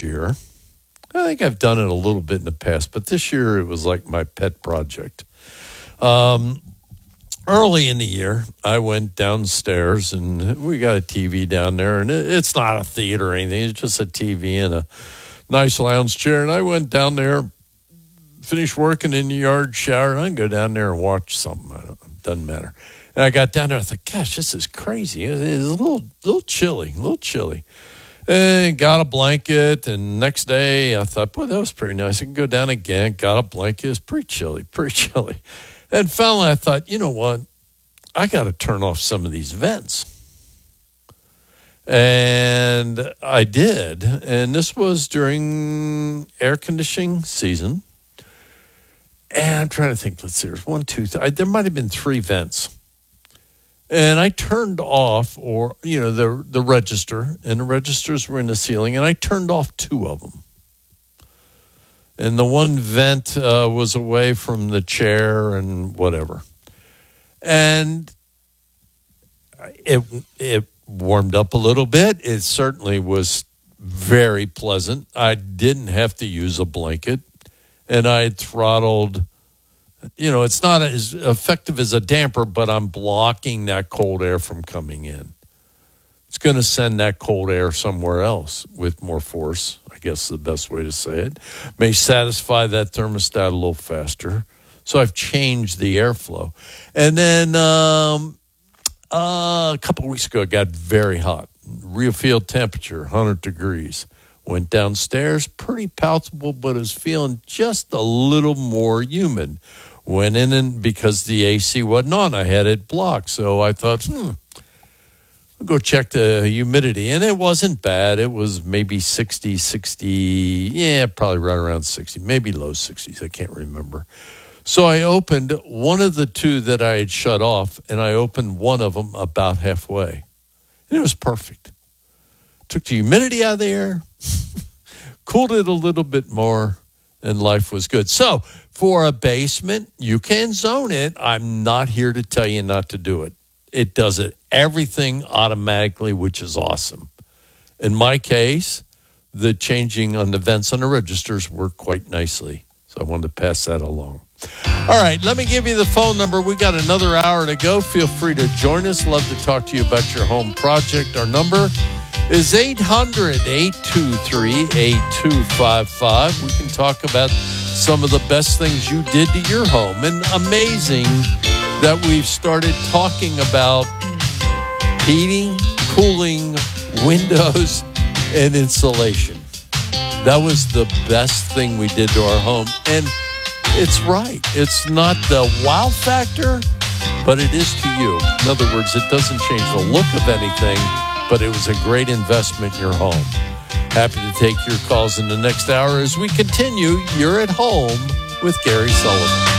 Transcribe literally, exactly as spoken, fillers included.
year. I think I've done it a little bit in the past, but this year it was like my pet project. Um, early in the year, I went downstairs, and we got a T V down there, and it's not a theater or anything. It's just a T V and a nice lounge chair. And I went down there, finished working in the yard, showered, and I can go down there and watch something. I don't, it doesn't matter. And I got down there, I thought, gosh, this is crazy. It's a little, little chilly, a little chilly. And got a blanket, and next day I thought, boy, that was pretty nice. I can go down again, got a blanket. It's pretty chilly, pretty chilly. And finally I thought, you know what? I got to turn off some of these vents. And I did. And this was during air conditioning season. And I'm trying to think, let's see, there's one, two, three. There might have been three vents. And I turned off, or, you know, the the register, and the registers were in the ceiling, and I turned off two of them. And the one vent uh, was away from the chair and whatever. And it it warmed up a little bit. It certainly was very pleasant. I didn't have to use a blanket, and I throttled. You know, it's not as effective as a damper, but I'm blocking that cold air from coming in. It's going to send that cold air somewhere else with more force, I guess is the best way to say it. May satisfy that thermostat a little faster. So I've changed the airflow. And then um, uh, a couple of weeks ago, it got very hot. Real field temperature, one hundred degrees. Went downstairs, pretty palatable, but it was feeling just a little more humid. Went in, and because the A C wasn't on, I had it blocked. So I thought, hmm, I'll go check the humidity. And it wasn't bad. It was maybe sixty, sixty, yeah, probably right around sixty, maybe low sixties. I can't remember. So I opened one of the two that I had shut off, and I opened one of them about halfway. And it was perfect. Took the humidity out of the air, cooled it a little bit more, and life was good. So for a basement, you can zone it. I'm not here to tell you not to do it. It does it everything automatically, which is awesome. In my case, the changing on the vents on the registers work quite nicely. So I wanted to pass that along. All right, let me give you the phone number. We got another hour to go. Feel free to join us. Love to talk to you about your home project. Our number is eight hundred, eight two three, eight two five five. We can talk about some of the best things you did to your home. And amazing that we've started talking about heating, cooling, windows, and insulation. That was the best thing we did to our home. And it's right. It's not the wow factor, but it is to you. In other words, it doesn't change the look of anything, but it was a great investment in your home. Happy to take your calls in the next hour as we continue. You're at home with Gary Sullivan.